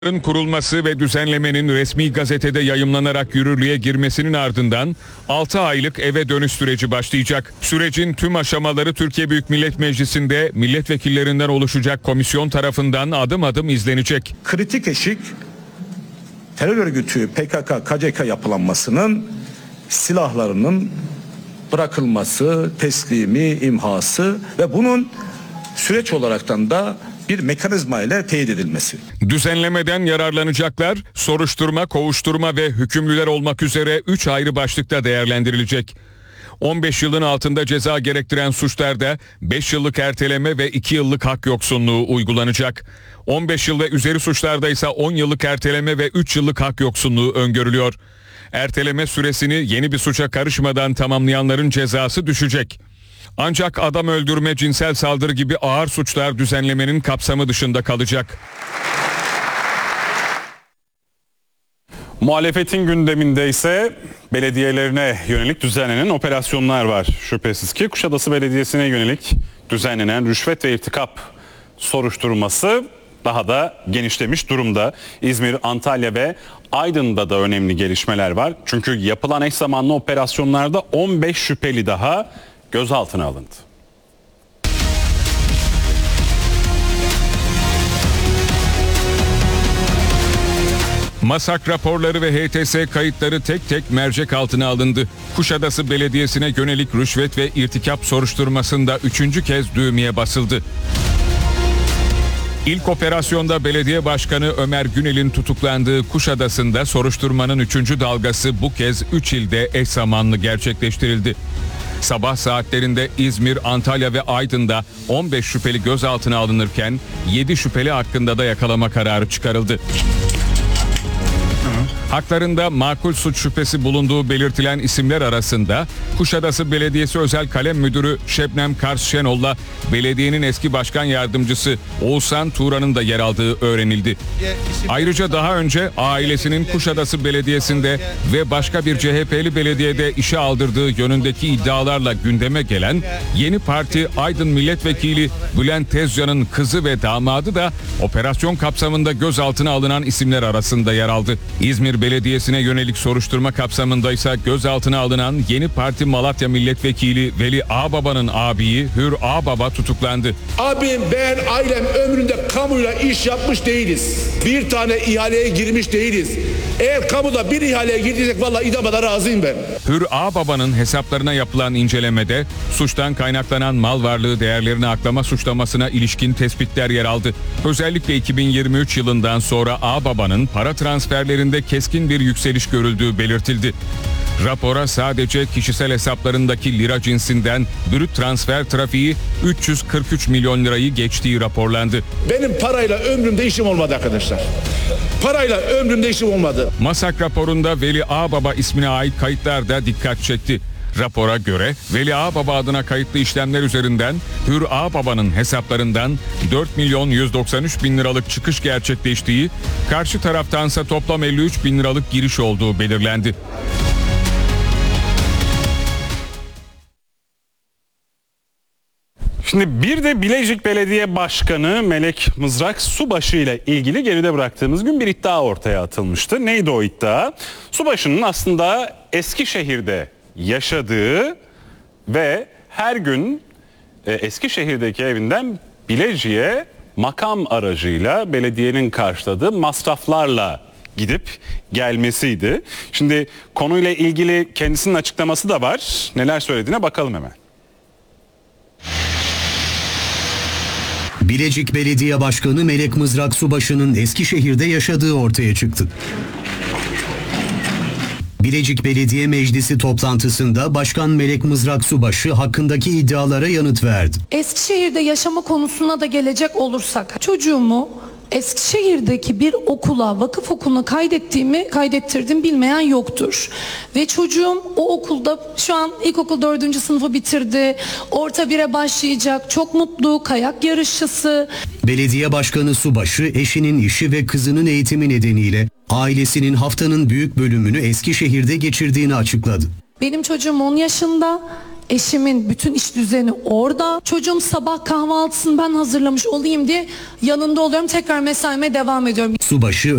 Kurulması ve düzenlemenin resmi gazetede yayımlanarak yürürlüğe girmesinin ardından 6 aylık eve dönüş süreci başlayacak. Sürecin tüm aşamaları Türkiye Büyük Millet Meclisi'nde milletvekillerinden oluşacak komisyon tarafından adım adım izlenecek. Kritik eşik terör örgütü PKK, KCK yapılanmasının silahlarının bırakılması, teslimi, imhası ve bunun süreç olaraktan da bir mekanizma ile teyit edilmesi. Düzenlemeden yararlanacaklar soruşturma, kovuşturma ve hükümlüler olmak üzere 3 ayrı başlıkta değerlendirilecek. 15 yılın altında ceza gerektiren suçlarda 5 yıllık erteleme ve 2 yıllık hak yoksunluğu uygulanacak. 15 yıl ve üzeri suçlarda ise 10 yıllık erteleme ve 3 yıllık hak yoksunluğu öngörülüyor. Erteleme süresini yeni bir suça karışmadan tamamlayanların cezası düşecek. Ancak adam öldürme, cinsel saldırı gibi ağır suçlar düzenlemenin kapsamı dışında kalacak. Muhalefetin gündeminde ise belediyelerine yönelik düzenlenen operasyonlar var. Şüphesiz ki Kuşadası Belediyesi'ne yönelik düzenlenen rüşvet ve irtikap soruşturması daha da genişlemiş durumda. İzmir, Antalya ve Aydın'da da önemli gelişmeler var. Çünkü yapılan eş zamanlı operasyonlarda 15 şüpheli daha gözaltına alındı. MASAK raporları ve HTS kayıtları tek tek mercek altına alındı. Kuşadası Belediyesi'ne yönelik rüşvet ve irtikap soruşturmasında 3. kez düğmeye basıldı. İlk operasyonda belediye başkanı Ömer Günel'in tutuklandığı Kuşadası'nda soruşturmanın 3. dalgası bu kez 3 ilde eş zamanlı gerçekleştirildi. Sabah saatlerinde İzmir, Antalya ve Aydın'da 15 şüpheli gözaltına alınırken 7 şüpheli hakkında da yakalama kararı çıkarıldı. Haklarında makul suç şüphesi bulunduğu belirtilen isimler arasında Kuşadası Belediyesi Özel Kalem Müdürü Şebnem Kars Şenol'la belediyenin eski başkan yardımcısı Oğuzhan Turan'ın da yer aldığı öğrenildi. Ayrıca daha önce ailesinin Kuşadası Belediyesi'nde ve başka bir CHP'li belediyede işe aldırdığı yönündeki iddialarla gündeme gelen Yeni Parti Aydın Milletvekili Bülent Tezcan'ın kızı ve damadı da operasyon kapsamında gözaltına alınan isimler arasında yer aldı. İzmir Belediyesi'ne yönelik soruşturma kapsamında ise gözaltına alınan Yeni Parti Malatya Milletvekili Veli Ağbaba'nın abiyi Hür Ağbaba tutuklandı. Abim, ben, ailem ömründe kamuyla iş yapmış değiliz. Bir tane ihaleye girmiş değiliz. Eğer kamuda bir ihaleye girdiysek vallahi idamada razıyım ben. Hür Ağbaba'nın hesaplarına yapılan incelemede suçtan kaynaklanan mal varlığı değerlerini aklama suçlamasına ilişkin tespitler yer aldı. Özellikle 2023 yılından sonra Ağbaba'nın para transferlerinde keskin bir yükseliş görüldüğü belirtildi. Rapora sadece kişisel hesaplarındaki lira cinsinden brüt transfer trafiği 343 milyon lirayı geçtiği raporlandı. Benim parayla ömrümde işim olmadı arkadaşlar. Parayla ömrümde işim olmadı. MASAK raporunda Veli Ağbaba ismine ait kayıtlar da dikkat çekti. Rapora göre Veli Ağbaba adına kayıtlı işlemler üzerinden Hür Ağbaba'nın hesaplarından 4 milyon 193 bin liralık çıkış gerçekleştiği, karşı taraftansa toplam 53 bin liralık giriş olduğu belirlendi. Şimdi bir de Bilecik Belediye Başkanı Melek Mızrak Subaşı ile ilgili geride bıraktığımız gün bir iddia ortaya atılmıştı. Neydi o iddia? Subaşı'nın aslında Eskişehir'de yaşadığı ve her gün Eskişehir'deki evinden Bilecik'e makam aracıyla belediyenin karşıladığı masraflarla gidip gelmesiydi. Şimdi konuyla ilgili kendisinin açıklaması da var. Neler söylediğine bakalım hemen. Bilecik Belediye Başkanı Melek Mızrak Subaşı'nın Eskişehir'de yaşadığı ortaya çıktı. Bilecik Belediye Meclisi toplantısında Başkan Melek Mızrak Subaşı hakkındaki iddialara yanıt verdi. Eskişehir'de yaşama konusuna da gelecek olursak, çocuğumu Eskişehir'deki bir okula, vakıf okuluna kaydettirdim bilmeyen yoktur. Ve çocuğum o okulda şu an ilkokul 4. sınıfı bitirdi. Orta 1'e başlayacak. Çok mutlu, kayak yarışçısı. Belediye Başkanı Subaşı eşinin işi ve kızının eğitimi nedeniyle ailesinin haftanın büyük bölümünü Eskişehir'de geçirdiğini açıkladı. Benim çocuğum 10 yaşında. Eşimin bütün iş düzeni orada. Çocuğum sabah kahvaltısını ben hazırlamış olayım diye yanında oluyorum. Tekrar mesaime devam ediyorum. Subaşı